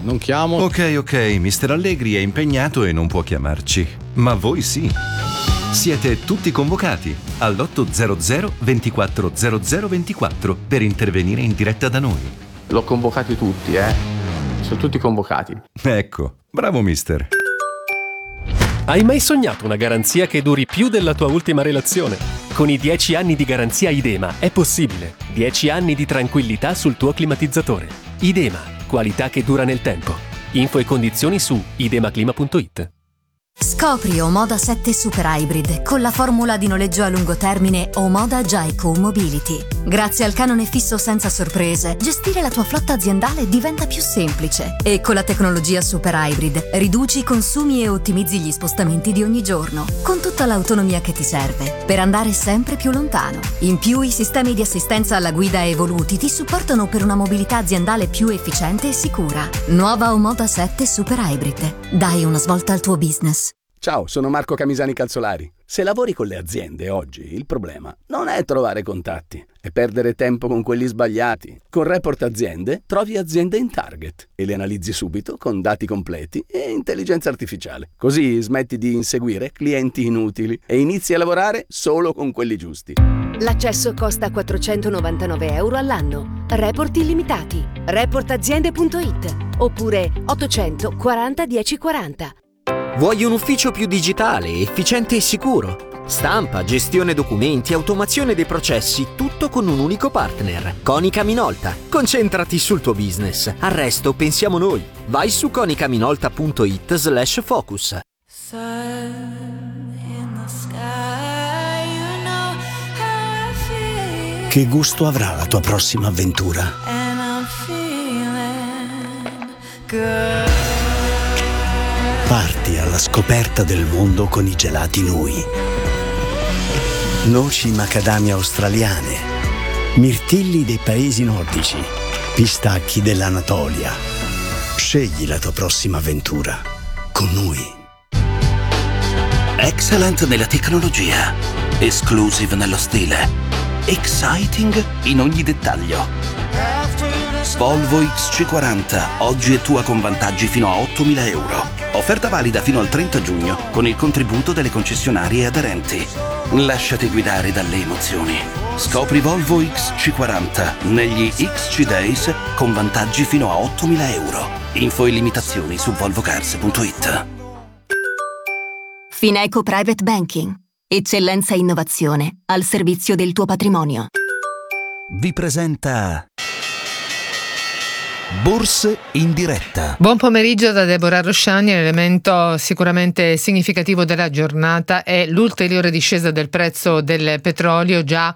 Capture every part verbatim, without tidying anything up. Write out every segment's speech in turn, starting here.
non chiamo. Ok, ok, mister Allegri è impegnato e non può chiamarci. Ma voi sì. Siete tutti convocati all'otto hundred ventiquattro zero zero ventiquattro per intervenire in diretta da noi. L'ho convocati tutti, eh. Sono tutti convocati. Ecco, bravo mister. Hai mai sognato una garanzia che duri più della tua ultima relazione? Con i dieci anni di garanzia Idema è possibile. dieci anni di tranquillità sul tuo climatizzatore. Idema, qualità che dura nel tempo. Info e condizioni su idemaclima punto it. Scopri Omoda sette Super Hybrid con la formula di noleggio a lungo termine Omoda Jaico Mobility. Grazie al canone fisso senza sorprese, gestire la tua flotta aziendale diventa più semplice e con la tecnologia Super Hybrid riduci i consumi e ottimizzi gli spostamenti di ogni giorno, con tutta l'autonomia che ti serve per andare sempre più lontano. In più, i sistemi di assistenza alla guida evoluti ti supportano per una mobilità aziendale più efficiente e sicura. Nuova Omoda sette Super Hybrid. Dai una svolta al tuo business. Ciao, sono Marco Camisani Calzolari. Se lavori con le aziende oggi, il problema non è trovare contatti, è perdere tempo con quelli sbagliati. Con Report Aziende trovi aziende in target e le analizzi subito con dati completi e intelligenza artificiale. Così smetti di inseguire clienti inutili e inizi a lavorare solo con quelli giusti. L'accesso costa quattrocentonovantanove euro all'anno. Report illimitati. report aziende punto it oppure ottocento quaranta dieci quaranta. Vuoi un ufficio più digitale, efficiente e sicuro? Stampa, gestione documenti, automazione dei processi, tutto con un unico partner. Konica Minolta. Concentrati sul tuo business. Al resto pensiamo noi. Vai su konica minolta punto it slash focus. Che gusto avrà la tua prossima avventura? Parti alla scoperta del mondo con i gelati Nui. Noci macadamia australiane, mirtilli dei paesi nordici, pistacchi dell'Anatolia. Scegli la tua prossima avventura con Nui. Excellent nella tecnologia, exclusive nello stile, exciting in ogni dettaglio. Volvo X C quaranta, oggi è tua con vantaggi fino a ottomila euro. Offerta valida fino al trenta giugno con il contributo delle concessionarie aderenti. Lasciati guidare dalle emozioni. Scopri Volvo X C quaranta negli X C Days con vantaggi fino a ottomila euro. Info e limitazioni su volvocars punto it. Fineco Private Banking. Eccellenza e innovazione al servizio del tuo patrimonio. Vi presenta Borse in diretta. Buon pomeriggio da Deborah Rosciani. L'elemento sicuramente significativo della giornata è l'ulteriore discesa del prezzo del petrolio, già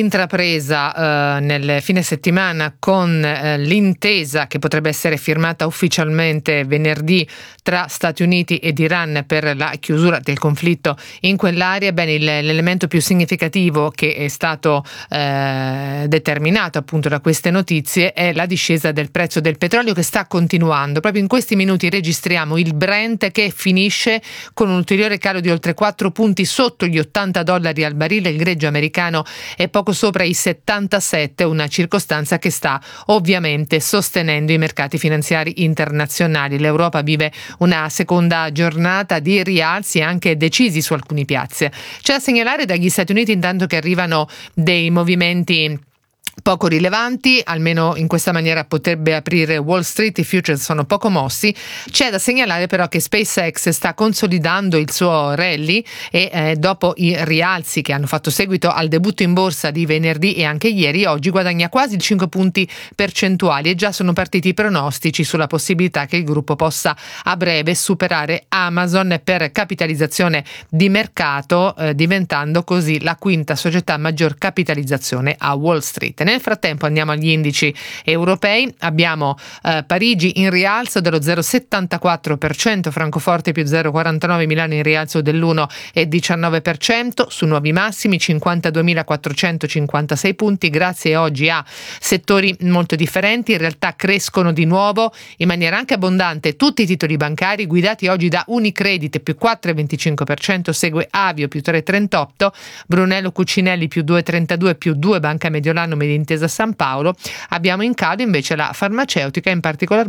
intrapresa eh, nel fine settimana con eh, l'intesa che potrebbe essere firmata ufficialmente venerdì tra Stati Uniti ed Iran per la chiusura del conflitto in quell'area. Bene, il, l'elemento più significativo che è stato eh, determinato appunto da queste notizie è la discesa del prezzo del petrolio, che sta continuando. Proprio in questi minuti registriamo il Brent che finisce con un ulteriore calo di oltre quattro punti sotto gli ottanta dollari al barile. Il greggio americano è poco sopra i settantasette, una circostanza che sta ovviamente sostenendo i mercati finanziari internazionali. L'Europa vive una seconda giornata di rialzi anche decisi su alcune piazze. C'è da segnalare dagli Stati Uniti intanto che arrivano dei movimenti poco rilevanti, almeno in questa maniera potrebbe aprire Wall Street. I futures sono poco mossi. C'è da segnalare però che SpaceX sta consolidando il suo rally e eh, dopo i rialzi che hanno fatto seguito al debutto in borsa di venerdì e anche ieri, oggi guadagna quasi cinque punti percentuali e già sono partiti i pronostici sulla possibilità che il gruppo possa a breve superare Amazon per capitalizzazione di mercato, eh, diventando così la quinta società a maggior capitalizzazione a Wall Street. Nel frattempo andiamo agli indici europei. Abbiamo eh, Parigi in rialzo dello zero virgola settantaquattro per cento, Francoforte più zero virgola quarantanove, Milano in rialzo dell'uno virgola diciannove per cento, su nuovi massimi cinquantaduemilaquattrocentocinquantasei punti, grazie oggi a settori molto differenti. In realtà crescono di nuovo in maniera anche abbondante tutti i titoli bancari, guidati oggi da Unicredit più quattro virgola venticinque per cento, segue Avio più tre virgola trentotto, Brunello Cucinelli più due virgola trentadue, più due Banca Mediolano Intesa San Paolo. Abbiamo in calo invece la farmaceutica, in particolar